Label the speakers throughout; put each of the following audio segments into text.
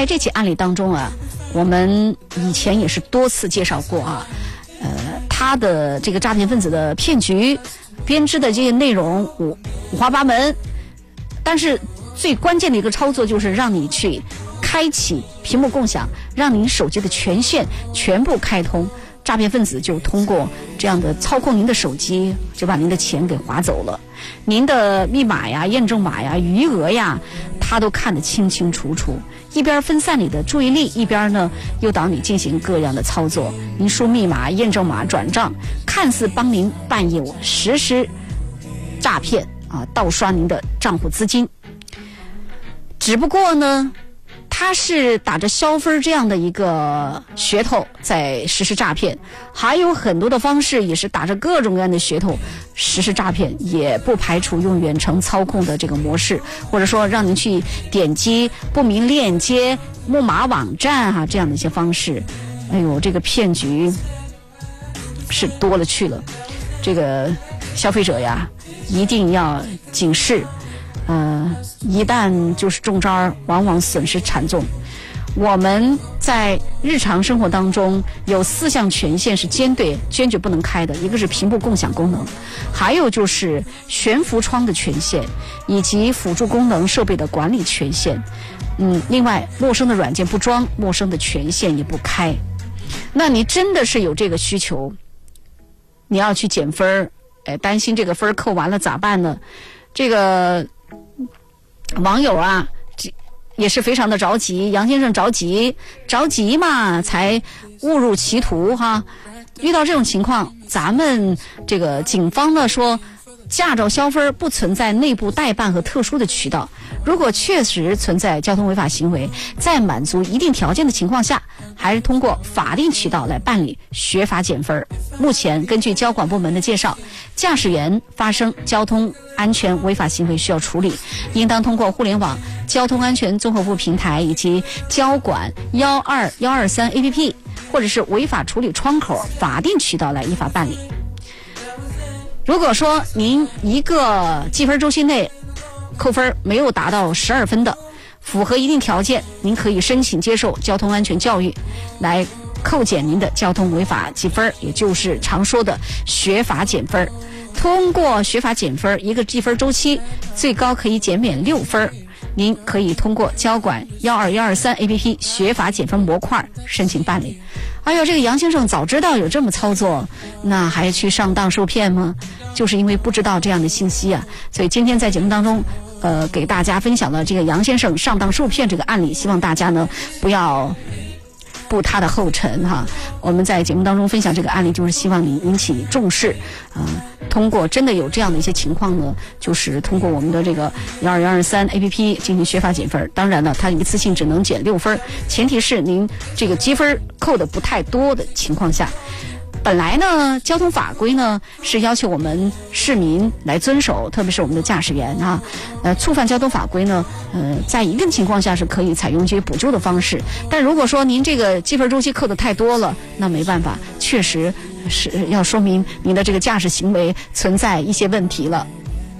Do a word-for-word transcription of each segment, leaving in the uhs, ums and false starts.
Speaker 1: 在这起案例当中啊，我们以前也是多次介绍过啊，呃，他的这个诈骗分子的骗局编织的这些内容五五花八门，但是最关键的一个操作就是让你去开启屏幕共享，让您手机的权限全部开通，诈骗分子就通过这样的操控您的手机，就把您的钱给划走了，您的密码呀、验证码呀、余额呀，他都看得清清楚楚，一边分散你的注意力，一边呢诱导你进行各样的操作。您输密码、验证码、转账，看似帮您办业务，实施诈骗啊，盗刷您的账户资金。只不过呢，他是打着消分这样的一个噱头在实施诈骗，还有很多的方式也是打着各种各样的噱头实施诈骗，也不排除用远程操控的这个模式，或者说让您去点击不明链接、木马网站啊这样的一些方式。哎呦，这个骗局是多了去了，这个消费者呀一定要警示。呃，一旦就是中招，往往损失惨重。我们在日常生活当中有四项权限是坚对坚决不能开的，一个是屏幕共享功能，还有就是悬浮窗的权限，以及辅助功能设备的管理权限。嗯，另外陌生的软件不装，陌生的权限也不开。那你真的是有这个需求，你要去减分，哎，担心这个分扣完了咋办呢？这个网友啊也是非常的着急，杨先生着急着急嘛才误入歧途哈。遇到这种情况，咱们这个警方呢说，驾照消分不存在内部代办和特殊的渠道，如果确实存在交通违法行为，在满足一定条件的情况下，还是通过法定渠道来办理学法减分。目前根据交管部门的介绍，驾驶员发生交通安全违法行为需要处理，应当通过互联网交通安全综合服务平台以及交管一二一二三 A P P 或者是违法处理窗口法定渠道来依法办理。如果说您一个计分周期内扣分没有达到十二分的，符合一定条件，您可以申请接受交通安全教育，来扣减您的交通违法记分，也就是常说的学法减分。通过学法减分，一个记分周期最高可以减免六分。您可以通过交管一二一二三 A P P 学法减分模块申请办理。哎呦，这个杨先生早知道有这么操作，那还去上当受骗吗？就是因为不知道这样的信息啊，所以今天在节目当中呃，给大家分享了这个杨先生上当受骗这个案例，希望大家呢不要步他的后尘哈。我们在节目当中分享这个案例，就是希望你引起重视啊、呃。通过真的有这样的一些情况呢，就是通过我们的这个一二一二三 A P P 进行学法减分。当然了，它一次性只能减六分，前提是您这个积分扣的不太多的情况下。本来呢，交通法规呢是要求我们市民来遵守，特别是我们的驾驶员啊，呃，触犯交通法规呢，呃，在一定情况下是可以采用一些补救的方式。但如果说您这个积分周期扣的太多了，那没办法，确实是要说明您的这个驾驶行为存在一些问题了。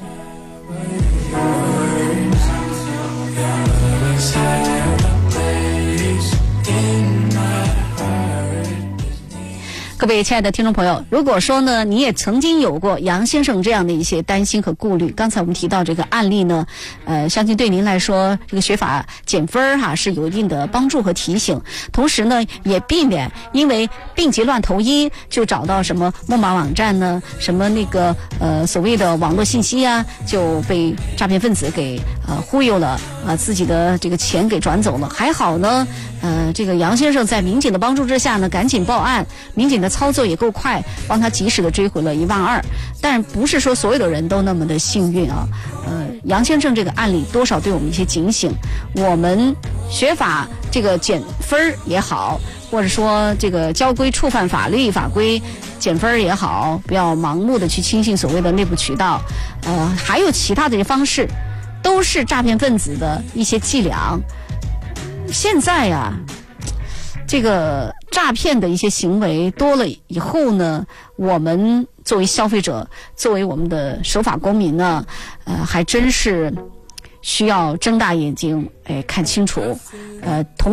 Speaker 1: 各位亲爱的听众朋友，如果说呢你也曾经有过杨先生这样的一些担心和顾虑，刚才我们提到这个案例呢，呃，相信对您来说这个学法减分哈是有一定的帮助和提醒，同时呢也避免因为病急乱投医就找到什么木马网站呢，什么那个呃所谓的网络信息啊，就被诈骗分子给呃忽悠了，呃自己的这个钱给转走了。还好呢，呃这个杨先生在民警的帮助之下呢，赶紧报案，民警的操作也够快，帮他及时的追回了一万二。但不是说所有的人都那么的幸运啊。呃，杨先生这个案例多少对我们一些警醒。我们学法这个减分也好，或者说这个交规触犯法律法规减分也好，不要盲目的去轻信所谓的内部渠道。呃，还有其他的一些方式，都是诈骗分子的一些伎俩。现在呀、啊。这个诈骗的一些行为多了以后呢，我们作为消费者，作为我们的守法公民呢，呃，还真是需要睁大眼睛，哎，看清楚，呃，同。